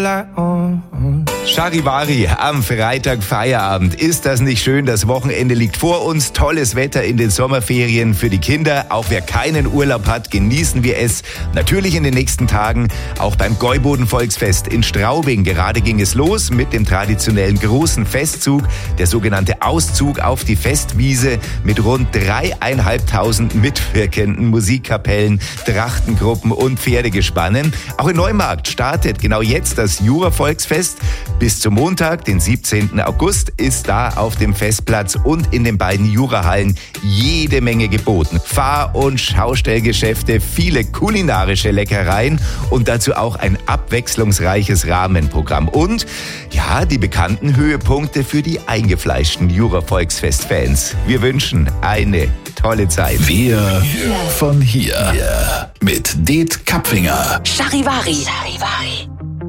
Charivari am Freitag Feierabend. Ist das nicht schön? Das Wochenende liegt vor uns. Tolles Wetter in den Sommerferien für die Kinder. Auch wer keinen Urlaub hat, genießen wir es. Natürlich in den nächsten Tagen auch beim Gäuboden-Volksfest in Straubing. Gerade ging es los mit dem traditionellen großen Festzug. Der sogenannte Auszug auf die Festwiese mit rund 3.500 mitwirkenden Musikkapellen, Trachtengruppen und Pferdegespannen. Auch in Neumarkt startet genau jetzt das Jura-Volksfest. Bis zum Montag, den 17. August, ist da auf dem Festplatz und in den beiden Jurahallen jede Menge geboten. Fahr- und Schaustellgeschäfte, viele kulinarische Leckereien und dazu auch ein abwechslungsreiches Rahmenprogramm. Und ja, die bekannten Höhepunkte für die eingefleischten Jura-Volksfest-Fans. Wir wünschen eine tolle Zeit. Wir von hier. Mit Det Kapfinger. Charivari.